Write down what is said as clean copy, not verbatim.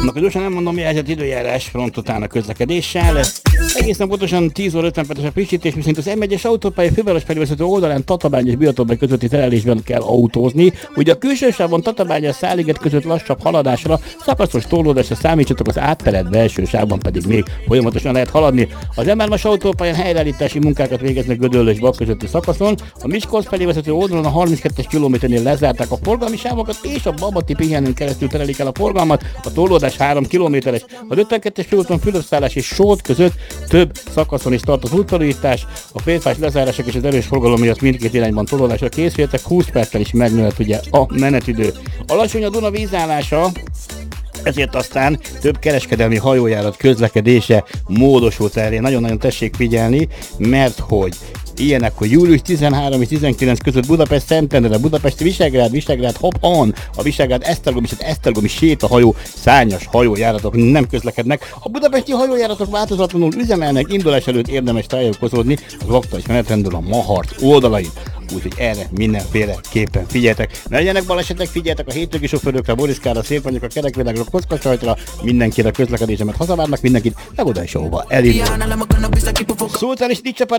Na, gyorsan nem mondom, mi helyzet időjárás frontotán a közlekedéssel. Egészen pontosan 10 óra 50 perces a frissítés, miszerint az M1-es autópálya főváros felvezető oldalán Tatabánya és Biatóbágy közötti terelésben kell autózni. Ugye a külső sávon Tatabánya Száliget között lassabb haladásra, szakaszos torlódásra számítsatok, az átterelt belső sávban pedig még folyamatosan lehet haladni. Az M3-as autópályán helyreállítási munkákat végeznek Gödöllő és Bak közötti szakaszon. A Miskolc felé vezető oldalon a 32-es kilométernél lezárták a forgalmi sávokat, és a Babati pihenőn keresztül terelik el a forgalmat. A torlódás 3 kilométeres. Az 52-es főúton Fülöpszállás és Sót között több szakaszon is tart az útfelújítás. A félfás lezárások és az erős forgalom miatt mindkét irányban torlódásra készültek, 20 perccel is megnőtt ugye a menetidő. Alacsony a Duna vízállása, ezért aztán több kereskedelmi hajójárat közlekedése módosult erre. Nagyon-nagyon tessék figyelni, mert hogy ilyenek, hogy július 13 és 19 között Budapest-Szentendre, Budapesti Visegrád Hop-on, a Visegrád-Esztergom és az esztergomi sétahajó szárnyas hajójáratok nem közlekednek. A budapesti hajójáratok változatlanul üzemelnek, indulás előtt érdemes tájékozódni az aktuális menetrendről a Mahart oldalain. Úgyhogy erre mindenféleképpen figyeljetek. Ne legyenek balesetek, figyeljetek a hétvégi sofőrökre, Boriszkára, Szélfanyokra, Kerekvilágra, Kockasajtra, mindenkire a közlekedésemet hazavárnak, mindenkit meg oda is ahova elindul. Szultán és Dicsapát